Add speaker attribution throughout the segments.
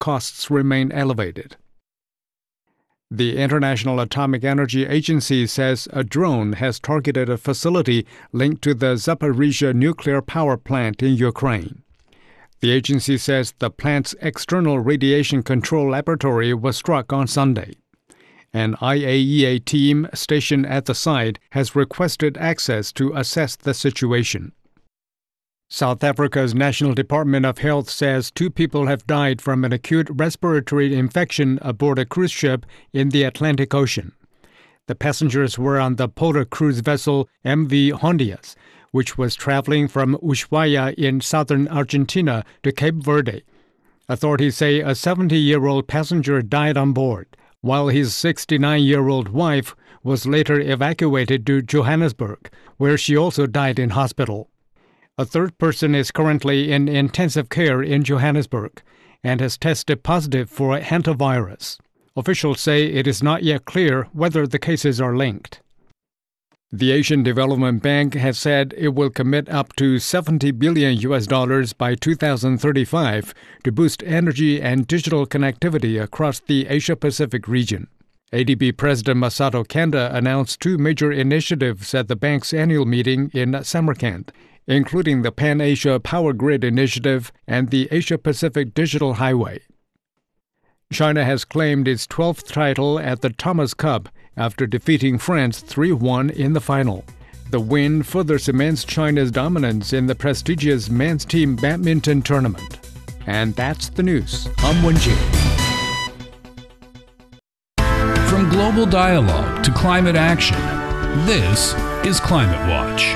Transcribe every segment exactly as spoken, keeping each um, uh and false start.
Speaker 1: costs remain elevated. The International Atomic Energy Agency says a drone has targeted a facility linked to the Zaporizhzhia nuclear power plant in Ukraine. The agency says the plant's external radiation control laboratory was struck on Sunday. An I A E A team stationed at the site has requested access to assess the situation. South Africa's National Department of Health says two people have died from an acute respiratory infection aboard a cruise ship in the Atlantic Ocean. The passengers were on the polar cruise vessel M V Hondias, which was traveling from Ushuaia in southern Argentina to Cape Verde. Authorities say a seventy-year-old passenger died on board, while his sixty-nine-year-old wife was later evacuated to Johannesburg, where she also died in hospital. A third person is currently in intensive care in Johannesburg and has tested positive for hantavirus. Officials say it is not yet clear whether the cases are linked. The Asian Development Bank has said it will commit up to seventy billion U S dollars by two thousand thirty-five to boost energy and digital connectivity across the Asia-Pacific region. A D B President Masato Kanda announced two major initiatives at the bank's annual meeting in Samarkand, including the Pan-Asia Power Grid Initiative and the Asia-Pacific Digital Highway. China has claimed its twelfth title at the Thomas Cup after defeating France three one in the final. The win further cements China's dominance in the prestigious men's team badminton tournament. And that's the news. I'm Wenjie.
Speaker 2: From global dialogue to climate action, this is Climate Watch.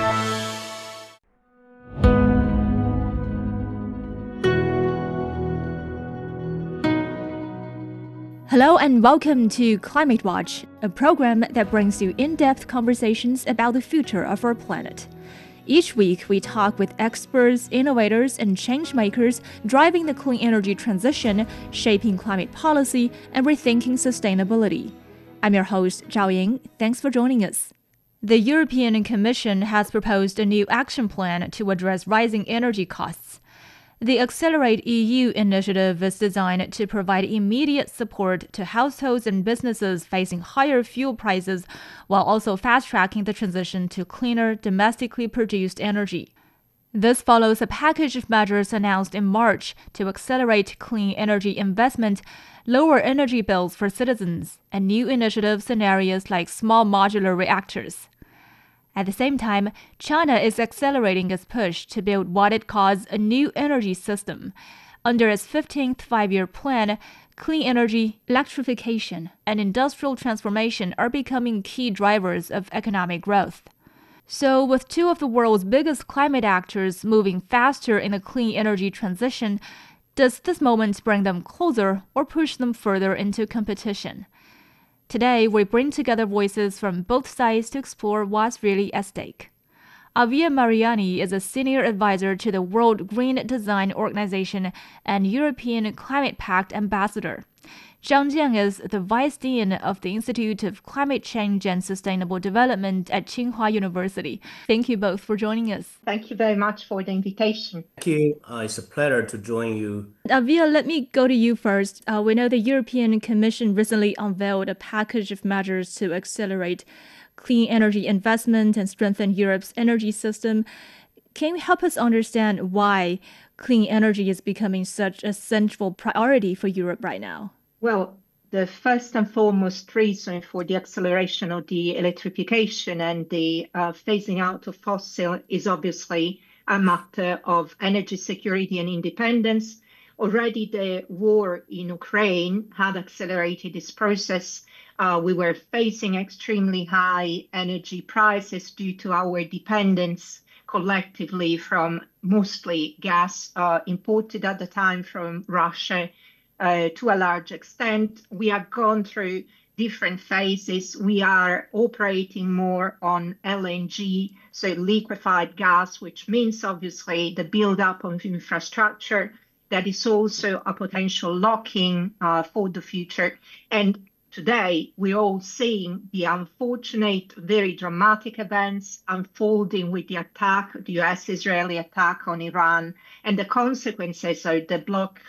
Speaker 3: Hello and welcome to Climate Watch, a program that brings you in-depth conversations about the future of our planet. Each week, we talk with experts, innovators, and change-makers driving the clean energy transition, shaping climate policy, and rethinking sustainability. I'm your host, Zhao Ying. Thanks for joining us. The European Commission has proposed a new action plan to address rising energy costs. The Accelerate E U initiative is designed to provide immediate support to households and businesses facing higher fuel prices, while also fast-tracking the transition to cleaner, domestically produced energy. This follows a package of measures announced in March to accelerate clean energy investment, lower energy bills for citizens, and new initiatives in areas like small modular reactors. At the same time, China is accelerating its push to build what it calls a new energy system. Under its fifteenth five-year plan, clean energy, electrification, and industrial transformation are becoming key drivers of economic growth. So, with two of the world's biggest climate actors moving faster in the clean energy transition, does this moment bring them closer or push them further into competition? Today, we bring together voices from both sides to explore what's really at stake. Avia Mariani is a senior advisor to the World Green Design Organization and European Climate Pact ambassador. Zhang Jiang is the vice dean of the Institute of Climate Change and Sustainable Development at Tsinghua University. Thank you both for joining us.
Speaker 4: Thank you very much for the invitation.
Speaker 5: Thank you. Uh, it's a pleasure to join you.
Speaker 3: Avia, let me go to you first. Uh, we know the European Commission recently unveiled a package of measures to accelerate clean energy investment and strengthen Europe's energy system. Can you help us understand why clean energy is becoming such a central priority for Europe right now?
Speaker 4: Well, the first and foremost reason for the acceleration of the electrification and the uh, phasing out of fossil is obviously a matter of energy security and independence. Already the war in Ukraine had accelerated this process. Uh, we were facing extremely high energy prices due to our dependence collectively from mostly gas uh, imported at the time from Russia. Uh, to a large extent, we have gone through different phases. We are operating more on L N G, so liquefied gas, which means obviously the buildup of infrastructure. That is also a potential lock-in uh, for the future. And today, we're all seeing the unfortunate, very dramatic events unfolding with the attack, the U S-Israeli attack on Iran, and the consequences of the block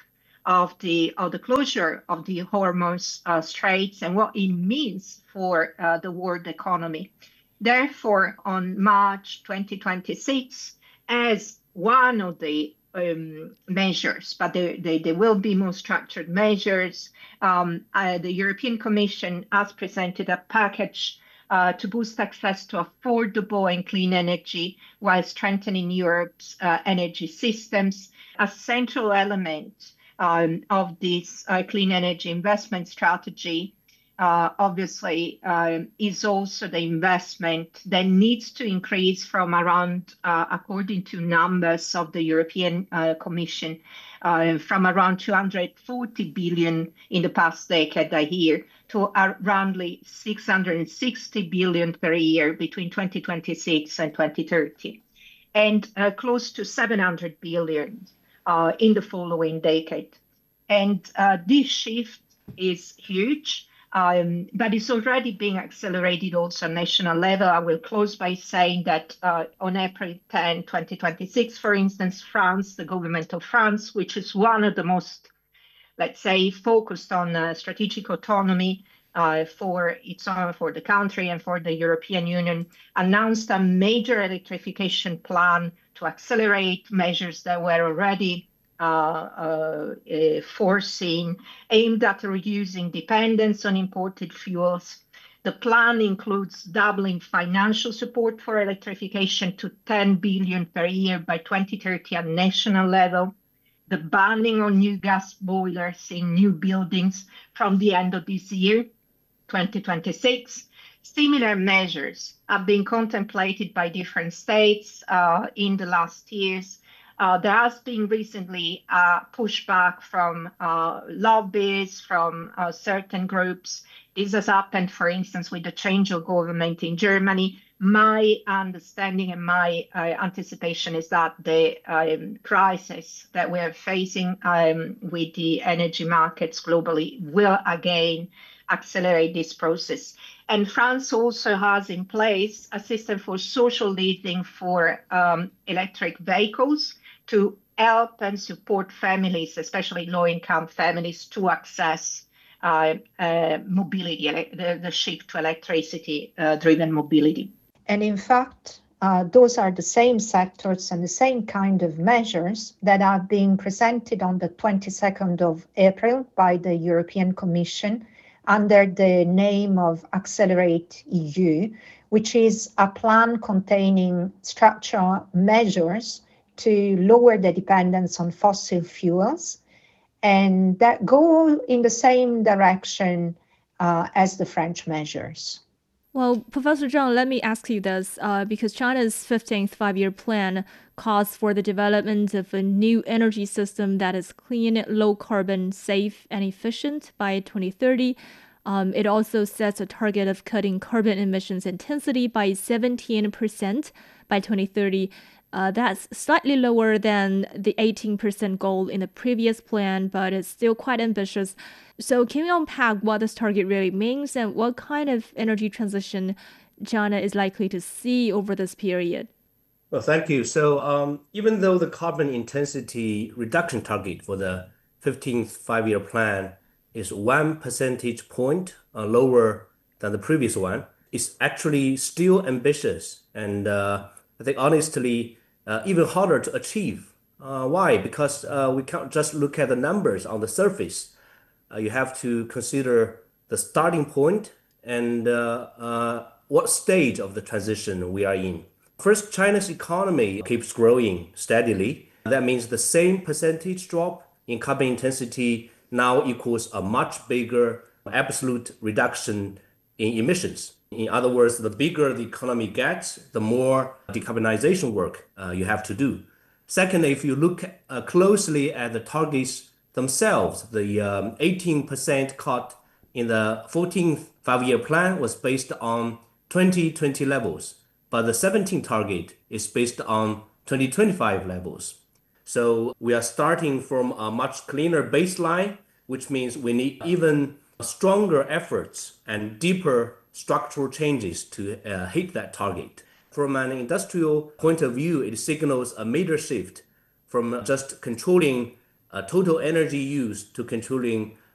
Speaker 4: of the of the closure of the Hormuz uh, Straits and what it means for uh, the world economy. Therefore, on March twenty twenty-six, as one of the um, measures, but there, there, there will be more structured measures, um, uh, the European Commission has presented a package uh, to boost access to affordable and clean energy while strengthening Europe's uh, energy systems. A central element um, of this uh, clean energy investment strategy Uh, obviously, uh, is also the investment that needs to increase from around, uh, according to numbers of the European uh, Commission, uh, from around two hundred forty billion in the past decade a year to around six hundred sixty billion per year between twenty twenty-six and twenty thirty, and uh, close to seven hundred billion uh, in the following decade. And uh, this shift is huge. Um, but it's already being accelerated also at national level. I will close by saying that uh, on April tenth, twenty twenty-six, for instance, France, the government of France, which is one of the most, let's say, focused on uh, strategic autonomy uh, for its own, for the country and for the European Union, announced a major electrification plan to accelerate measures that were already Uh, uh, uh, foreseen, aimed at reducing dependence on imported fuels. The plan includes doubling financial support for electrification to ten billion per year by twenty thirty at national level, the banning on new gas boilers in new buildings from the end of this year, twenty twenty-six. Similar measures have been contemplated by different states uh, in the last years. Uh, there has been recently uh, pushback from uh, lobbies, from uh, certain groups. This has happened, for instance, with the change of government in Germany. My understanding and my uh, anticipation is that the um, crisis that we're facing um, with the energy markets globally will again accelerate this process. And France also has in place a system for social leasing for um, electric vehicles to help and support families, especially low-income families, to access uh, uh, mobility, the, the shift to electricity-driven uh, mobility.
Speaker 6: And in fact, uh, those are the same sectors and the same kind of measures that are being presented on the twenty-second of April by the European Commission under the name of Accelerate E U, which is a plan containing structural measures to lower the dependence on fossil fuels, and that go in the same direction uh, as the French measures.
Speaker 3: Well, Professor Zhang, let me ask you this, uh, because China's fifteenth five-year plan calls for the development of a new energy system that is clean, low carbon, safe, and efficient by twenty thirty. Um, it also sets a target of cutting carbon emissions intensity by seventeen percent by twenty thirty. Uh, that's slightly lower than the eighteen percent goal in the previous plan, but it's still quite ambitious. So can you unpack what this target really means and what kind of energy transition China is likely to see over this period?
Speaker 5: Well, thank you. So um, even though the carbon intensity reduction target for the fifteenth five-year plan is one percentage point uh, lower than the previous one, it's actually still ambitious and uh, I think honestly, uh, even harder to achieve. Uh, why? Because uh, we can't just look at the numbers on the surface. Uh, you have to consider the starting point and uh, uh, what stage of the transition we are in. First, China's economy keeps growing steadily. That means the same percentage drop in carbon intensity now equals a much bigger absolute reduction in emissions. In other words, the bigger the economy gets, the more decarbonization work uh, you have to do. Second, if you look uh, closely at the targets themselves, the um, eighteen percent cut in the fourteenth five-year plan was based on twenty twenty levels, but the seventeenth target is based on twenty twenty-five levels. So we are starting from a much cleaner baseline, which means we need even stronger efforts and deeper structural changes to uh, hit that target. From an industrial point of view, it signals a major shift from just controlling uh, total energy use to controlling